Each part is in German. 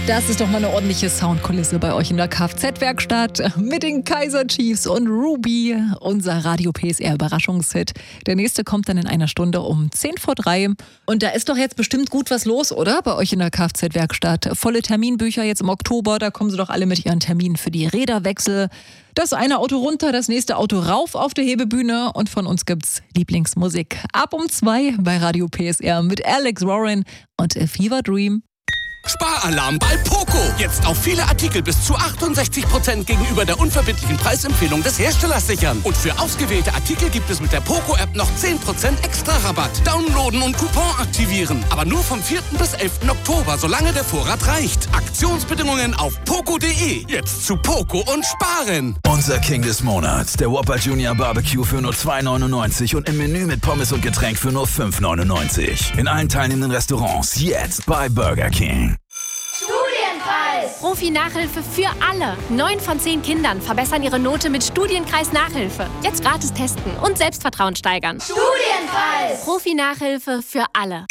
Das ist doch mal eine ordentliche Soundkulisse bei euch in der Kfz-Werkstatt mit den Kaiser Chiefs und Ruby, unser Radio PSR Überraschungshit. Der nächste kommt dann in einer Stunde um 2:50. Und da ist doch jetzt bestimmt gut was los, oder? Bei euch in der Kfz-Werkstatt. Volle Terminbücher jetzt im Oktober, da kommen sie doch alle mit ihren Terminen für die Räderwechsel. Das eine Auto runter, das nächste Auto rauf auf der Hebebühne und von uns gibt's Lieblingsmusik. Ab um 2 bei Radio PSR mit Alex Warren und A Fever Dream. Sparalarm bei Poco. Jetzt auf viele Artikel bis zu 68% gegenüber der unverbindlichen Preisempfehlung des Herstellers sichern. Und für ausgewählte Artikel gibt es mit der Poco-App noch 10% extra Rabatt. Downloaden und Coupon aktivieren. Aber nur vom 4. bis 11. Oktober, solange der Vorrat reicht. Aktionsbedingungen auf poco.de. Jetzt zu Poco und sparen. Unser King des Monats, der Whopper Junior Barbecue für nur 2,99 und im Menü mit Pommes und Getränk für nur 5,99. In allen teilnehmenden Restaurants jetzt bei Burger King. Studienkreis! Profi-Nachhilfe für alle. 9 von 10 Kindern verbessern ihre Note mit Studienkreis-Nachhilfe. Jetzt gratis testen und Selbstvertrauen steigern. Studienkreis! Profi-Nachhilfe für alle.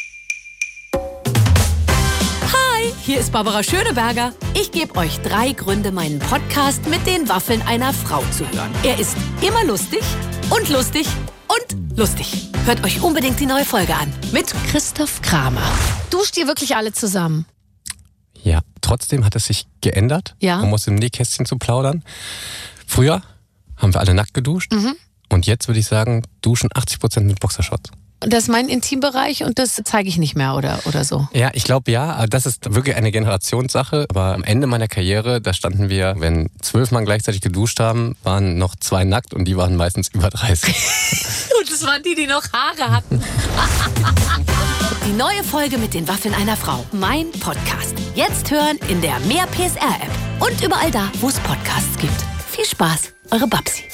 Hi, hier ist Barbara Schöneberger. Ich gebe euch 3 Gründe, meinen Podcast mit den Waffeln einer Frau zu hören. Er ist immer lustig und lustig und lustig. Hört euch unbedingt die neue Folge an mit Christoph Kramer. Duscht ihr wirklich alle zusammen? Ja, trotzdem hat es sich geändert, um aus dem Nähkästchen zu plaudern. Früher haben wir alle nackt geduscht und jetzt würde ich sagen, duschen 80% mit Boxershorts. Das ist mein Intimbereich und das zeige ich nicht mehr oder so. Ja, ich glaube ja, das ist wirklich eine Generationssache. Aber am Ende meiner Karriere, da standen wir, wenn 12 Mann gleichzeitig geduscht haben, waren noch 2 nackt und die waren meistens über 30. Und das waren die noch Haare hatten. Die neue Folge mit den Waffeln einer Frau. Mein Podcast. Jetzt hören in der Mehr PSR-App und überall da, wo es Podcasts gibt. Viel Spaß, eure Babsi.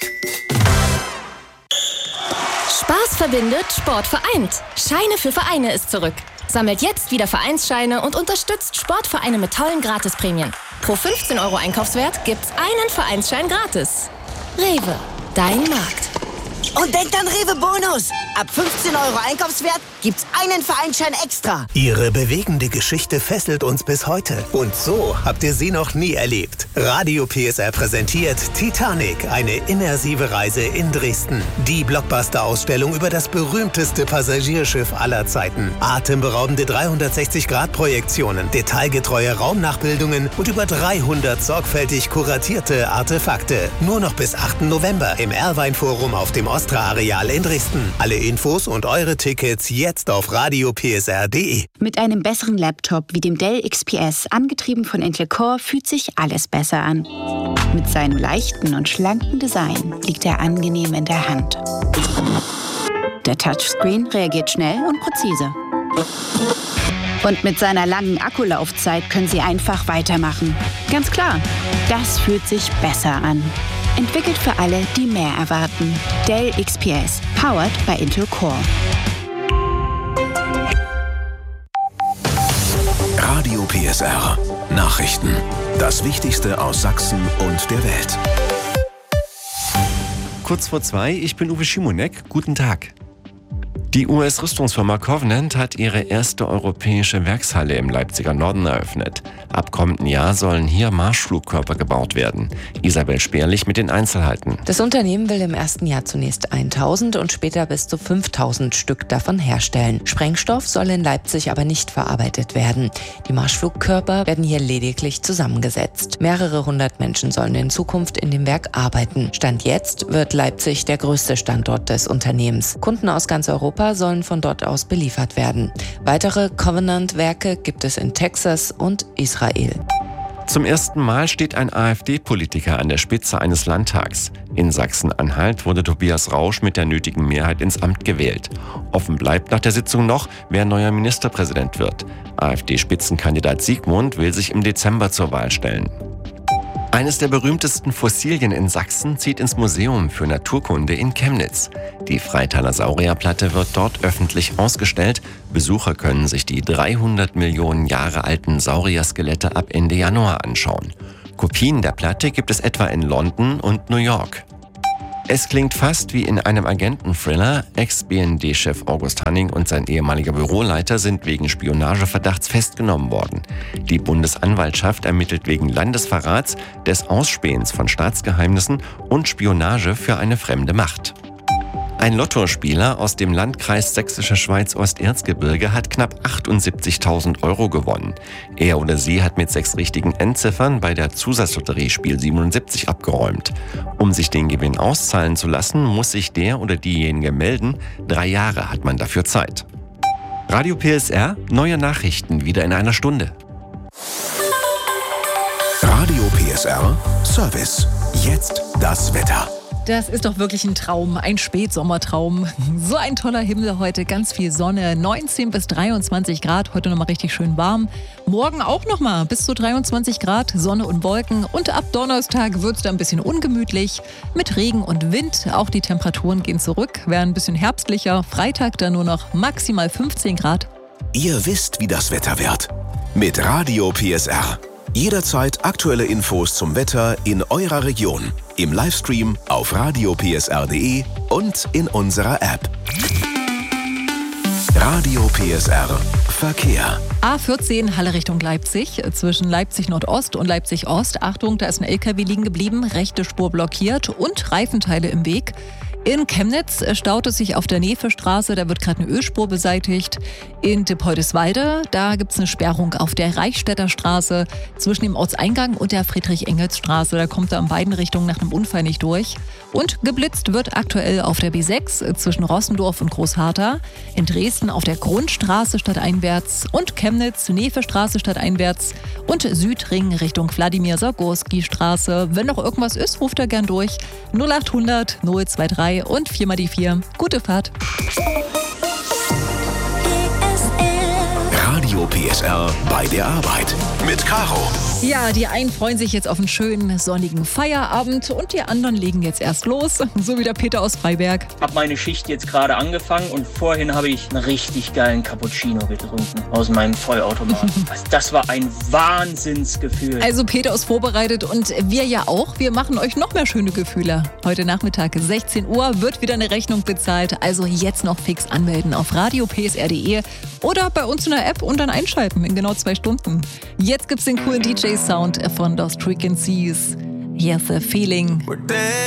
Spaß verbindet, Sport vereint. Scheine für Vereine ist zurück. Sammelt jetzt wieder Vereinsscheine und unterstützt Sportvereine mit tollen Gratisprämien. Pro 15 € Einkaufswert gibt's einen Vereinsschein gratis. Rewe, dein Markt. Und denkt an Rewe Bonus. Ab 15 € Einkaufswert gibt's einen Vereinsschein extra. Ihre bewegende Geschichte fesselt uns bis heute. Und so habt ihr sie noch nie erlebt. Radio PSR präsentiert Titanic, eine immersive Reise in Dresden. Die Blockbuster-Ausstellung über das berühmteste Passagierschiff aller Zeiten. Atemberaubende 360-Grad-Projektionen, detailgetreue Raumnachbildungen und über 300 sorgfältig kuratierte Artefakte. Nur noch bis 8. November im Erlwein-Forum auf dem Ostra-Areal in Dresden. Alle Infos und eure Tickets jetzt auf radiopsr.de. Mit einem besseren Laptop wie dem Dell XPS, angetrieben von Intel Core, fühlt sich alles besser an. Mit seinem leichten und schlanken Design liegt er angenehm in der Hand. Der Touchscreen reagiert schnell und präzise. Und mit seiner langen Akkulaufzeit können Sie einfach weitermachen. Ganz klar, das fühlt sich besser an. Entwickelt für alle, die mehr erwarten. Dell XPS, powered by Intel Core. Radio PSR. Nachrichten. Das Wichtigste aus Sachsen und der Welt. Kurz vor 2, ich bin Uwe Schimonek. Guten Tag. Die US-Rüstungsfirma Covenant hat ihre erste europäische Werkshalle im Leipziger Norden eröffnet. Ab kommenden Jahr sollen hier Marschflugkörper gebaut werden. Isabel Sperlich mit den Einzelheiten. Das Unternehmen will im ersten Jahr zunächst 1000 und später bis zu 5000 Stück davon herstellen. Sprengstoff soll in Leipzig aber nicht verarbeitet werden. Die Marschflugkörper werden hier lediglich zusammengesetzt. Mehrere hundert Menschen sollen in Zukunft in dem Werk arbeiten. Stand jetzt wird Leipzig der größte Standort des Unternehmens. Kunden aus ganz Europa sollen von dort aus beliefert werden. Weitere Covenant-Werke gibt es in Texas und Israel. Zum ersten Mal steht ein AfD-Politiker an der Spitze eines Landtags. In Sachsen-Anhalt wurde Tobias Rausch mit der nötigen Mehrheit ins Amt gewählt. Offen bleibt nach der Sitzung noch, wer neuer Ministerpräsident wird. AfD-Spitzenkandidat Siegmund will sich im Dezember zur Wahl stellen. Eines der berühmtesten Fossilien in Sachsen zieht ins Museum für Naturkunde in Chemnitz. Die Freitaler Saurierplatte wird dort öffentlich ausgestellt. Besucher können sich die 300 Millionen Jahre alten Saurierskelette ab Ende Januar anschauen. Kopien der Platte gibt es etwa in London und New York. Es klingt fast wie in einem Agenten-Thriller. Ex-BND-Chef August Hanning und sein ehemaliger Büroleiter sind wegen Spionageverdachts festgenommen worden. Die Bundesanwaltschaft ermittelt wegen Landesverrats, des Ausspähens von Staatsgeheimnissen und Spionage für eine fremde Macht. Ein Lottospieler aus dem Landkreis Sächsische Schweiz-Osterzgebirge hat knapp 78.000 € gewonnen. Er oder sie hat mit 6 richtigen Endziffern bei der Zusatzlotterie Spiel 77 abgeräumt. Um sich den Gewinn auszahlen zu lassen, muss sich der oder diejenige melden. 3 Jahre hat man dafür Zeit. Radio PSR, neue Nachrichten wieder in einer Stunde. Radio PSR Service. Jetzt das Wetter. Das ist doch wirklich ein Traum, ein Spätsommertraum. So ein toller Himmel heute, ganz viel Sonne, 19 bis 23 Grad, heute nochmal richtig schön warm. Morgen auch nochmal bis zu 23 Grad, Sonne und Wolken. Und ab Donnerstag wird es dann ein bisschen ungemütlich mit Regen und Wind. Auch die Temperaturen gehen zurück, werden ein bisschen herbstlicher. Freitag dann nur noch maximal 15 Grad. Ihr wisst, wie das Wetter wird. Mit Radio PSR. Jederzeit aktuelle Infos zum Wetter in eurer Region. Im Livestream auf radiopsr.de und in unserer App. Radio PSR Verkehr. A14 Halle Richtung Leipzig, zwischen Leipzig Nordost und Leipzig Ost. Achtung, da ist ein LKW liegen geblieben, rechte Spur blockiert und Reifenteile im Weg. In Chemnitz staut es sich auf der Nevestraße, da wird gerade eine Ölspur beseitigt. In Dippoldiswalde, da gibt es eine Sperrung auf der Reichstätter Straße zwischen dem Ortseingang und der Friedrich-Engels-Straße. Da kommt er in beiden Richtungen nach einem Unfall nicht durch. Und geblitzt wird aktuell auf der B6 zwischen Rossendorf und Großharter. In Dresden auf der Grundstraße stadteinwärts und Chemnitz Nevestraße stadteinwärts und Südring Richtung Wladimir-Sagorski-Straße. Wenn noch irgendwas ist, ruft er gern durch. 0800 023 und 4 mal die 4. Gute Fahrt. Radio PSR bei der Arbeit mit Caro. Ja, die einen freuen sich jetzt auf einen schönen sonnigen Feierabend und die anderen legen jetzt erst los, so wie der Peter aus Freiberg. Ich habe meine Schicht jetzt gerade angefangen und vorhin habe ich einen richtig geilen Cappuccino getrunken aus meinem Vollautomaten. Also das war ein Wahnsinnsgefühl. Also Peter ist vorbereitet und wir ja auch. Wir machen euch noch mehr schöne Gefühle. Heute Nachmittag 16 Uhr wird wieder eine Rechnung bezahlt. Also jetzt noch fix anmelden auf radiopsr.de oder bei uns in der App und dann einschalten in genau 2 Stunden. Jetzt gibt's den coolen DJ-Sound von Those Frequencies. Here's the feeling.